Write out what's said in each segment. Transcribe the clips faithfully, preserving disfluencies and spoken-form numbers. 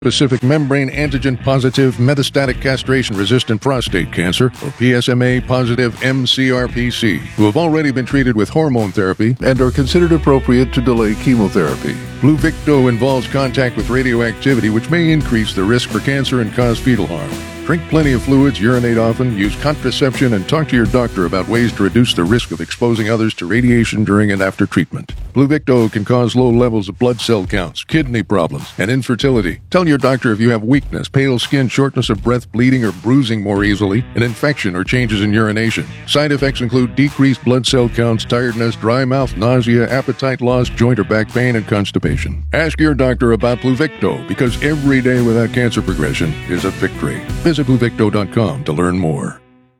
Specific membrane antigen positive metastatic castration resistant prostate cancer, or P S M A positive M C R P C, who have already been treated with hormone therapy and are considered appropriate to delay chemotherapy. Pluvicto involves contact with radioactivity, which may increase the risk for cancer and cause fetal harm. Drink plenty of fluids, urinate often, use contraception, and talk to your doctor about ways to reduce the risk of exposing others to radiation during and after treatment. Pluvicto can cause low levels of blood cell counts, kidney problems, and infertility. Tell your doctor if you have weakness, pale skin, shortness of breath, bleeding or bruising more easily, an infection or changes in urination. Side effects include decreased blood cell counts, tiredness, dry mouth, nausea, appetite loss, joint or back pain, and constipation. Ask your doctor about Pluvicto, because every day without cancer progression is a victory. Visit Pluvicto dot com to learn more.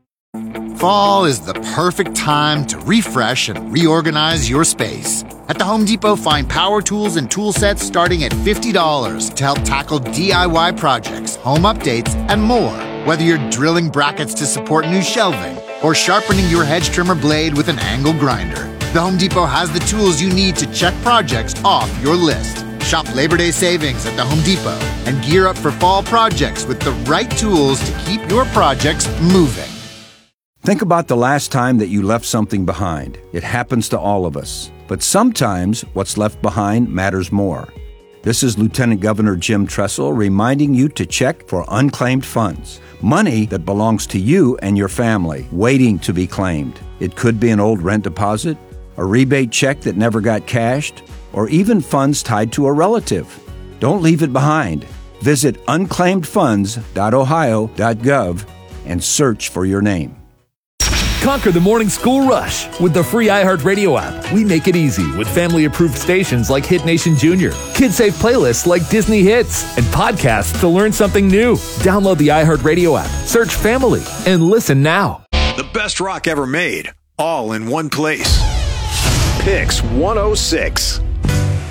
Fall is the perfect time to refresh and reorganize your space. At the Home Depot, find power tools and tool sets starting at fifty dollars to help tackle D I Y projects, home updates, and more. Whether you're drilling brackets to support new shelving or sharpening your hedge trimmer blade with an angle grinder, the Home Depot has the tools you need to check projects off your list. Shop Labor Day savings at the Home Depot and gear up for fall projects with the right tools to keep your projects moving. Think about the last time that you left something behind. It happens to all of us. But sometimes what's left behind matters more. This is Lieutenant Governor Jim Tressel reminding you to check for unclaimed funds. Money that belongs to you and your family, waiting to be claimed. It could be an old rent deposit, a rebate check that never got cashed, or even funds tied to a relative. Don't leave it behind. Visit unclaimed funds dot ohio dot gov and search for your name. Conquer the morning school rush with the free iHeartRadio app. We make it easy with family-approved stations like Hit Nation Junior, kid-safe playlists like Disney Hits, and podcasts to learn something new. Download the iHeartRadio app, search Family, and listen now. The best rock ever made, all in one place. Picks one oh six.